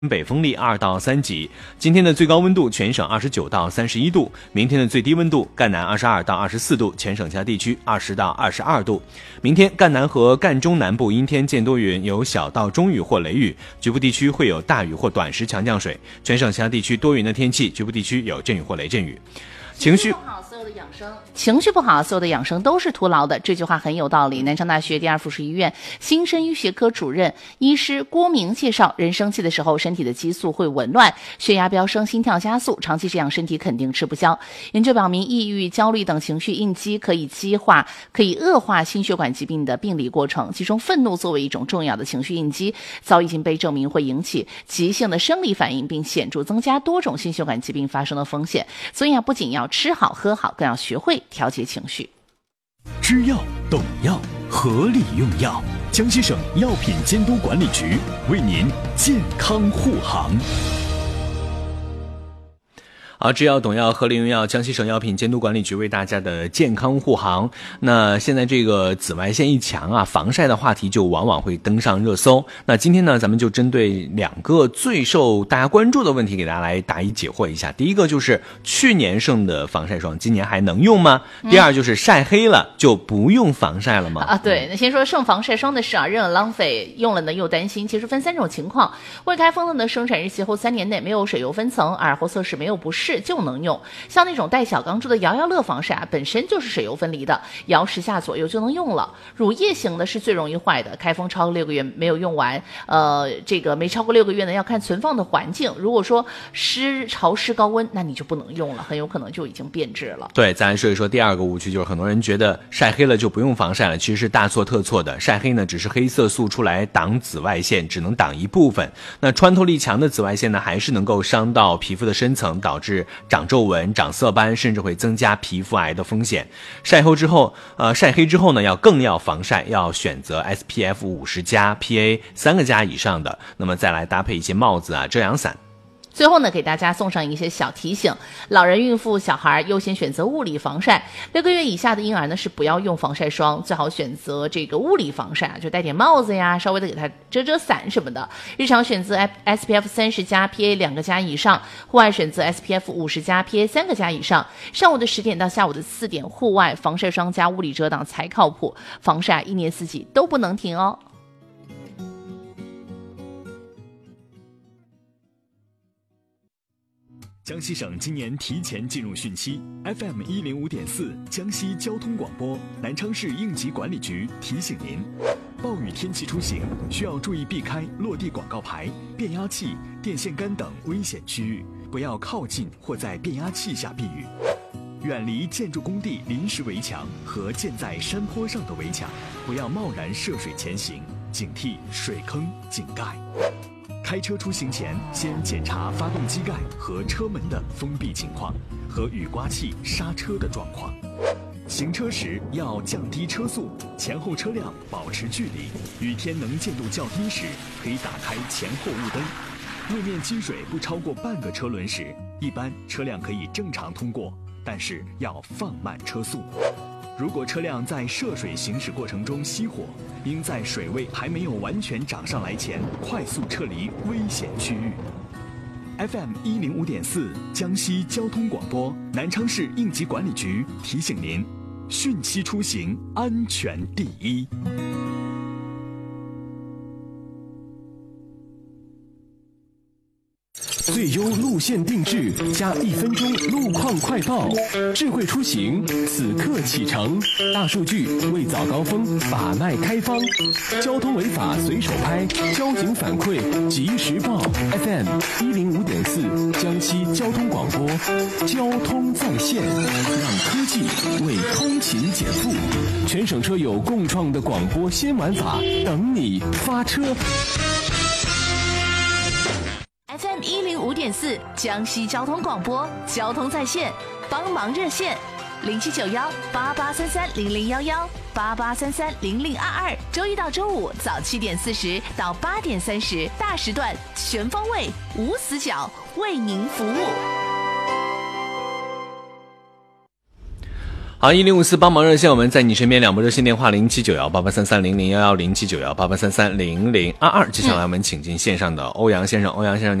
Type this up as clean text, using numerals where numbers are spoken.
北风力2到3级。今天的最高温度全省29到31度，明天的最低温度赣南22到24度，全省其他地区20到22度。明天赣南和赣中南部阴天见多云，有小到中雨或雷雨，局部地区会有大雨或短时强降水，全省其他地区多云的天气，局部地区有阵雨或雷阵雨。情绪不好，所有的养生都是徒劳的，这句话很有道理。南昌大学第2附属医院新生医学科主任医师郭明介绍，人生气的时候，身体的激素会紊乱，血压飙升，心跳加速，长期这样身体肯定吃不消。研究表明，抑郁、焦虑等情绪应激可以恶化心血管疾病的病理过程，其中愤怒作为一种重要的情绪应激，早已经被证明会引起急性的生理反应，并显著增加多种心血管疾病发生的风险。所以不仅要吃好喝好，更要学会调节情绪。 知药懂药，合理用药。江西省药品监督管理局为您健康护航。好，知药懂药，合理用药。江西省药品监督管理局为大家的健康护航。那现在这个紫外线一强啊，防晒的话题就往往会登上热搜。那今天呢，咱们就针对2个最受大家关注的问题，给大家来答疑解惑一下。第一个就是去年剩的防晒霜，今年还能用吗？第二就是晒黑了就不用防晒了吗？ 对，那先说剩防晒霜的事啊，扔了浪费，用了呢又担心。其实分3种情况：未开封的呢，生产日期后3年内没有水油分层，耳后测试没有不适就能用。像那种带小钢珠的摇摇乐防晒本身就是水油分离的，摇10下左右就能用了。乳液型的是最容易坏的，开封超过6个月没有用完，这个没超过6个月呢，要看存放的环境。如果说潮湿高温，那你就不能用了，很有可能就已经变质了。 对，咱来说一说第2个误区，就是很多人觉得晒黑了就不用防晒了，其实是大错特错的。晒黑呢，只是黑色素出来挡紫外线，只能挡一部分。那穿透力强的紫外线呢，还是能够伤到皮肤的深层，导致长皱纹、长色斑，甚至会增加皮肤癌的风险。晒黑之后呢，更要防晒，要选择 SPF 50+、PA 3个加以上的，那么再来搭配一些帽子啊、遮阳伞。 最后呢，给大家送上一些小提醒：老人、孕妇、小孩优先选择物理防晒。6个月以下的婴儿呢，是不要用防晒霜，最好选择这个物理防晒，就戴点帽子呀，稍微的给它遮伞什么的。日常选择 SPF 30+、PA 2个加以上，户外选择 SPF 50+、PA 3个加以上。上午的10点到下午的4点，户外防晒霜加物理遮挡才靠谱。防晒1年4季都不能停哦。 江西省今年提前进入汛期 ，FM 105.4江西交通广播南昌市应急管理局提醒您：暴雨天气出行需要注意避开落地广告牌、变压器、电线杆等危险区域，不要靠近或在变压器下避雨，远离建筑工地临时围墙和建在山坡上的围墙，不要贸然涉水前行，警惕水坑、井盖。开车出行前，先检查发动机盖和车门的封闭情况和雨刮器刹车的状况。行车时要降低车速，前后车辆保持距离。雨天能见度较低时，可以打开前后雾灯。路面积水不超过半个车轮时，一般车辆可以正常通过，但是要放慢车速。如果车辆在涉水行驶过程中熄火，应在水位还没有完全涨上来前快速撤离危险区域。FM 105.4江西交通广播南昌市应急管理局提醒您：汛期出行安全第一。 最优路线定制加1分钟路况快报，智慧出行此刻启程，大数据为早高峰把脉开方，交通违法随手拍，交警反馈及时报。FM 105.4江西交通广播，交通在线，让科技为通勤减负，全省车友共创的广播新玩法，等你发车。 FM 105.4江西交通广播，交通在线，帮忙热线07918833001188330022，周一到周五早7点40到8点30，大时段全方位无死角为您服务。 好，1054帮忙热线，我们在你身边两部热线电话079188330011，079188330022。接下来我们请进线上的欧阳先生，欧阳先生。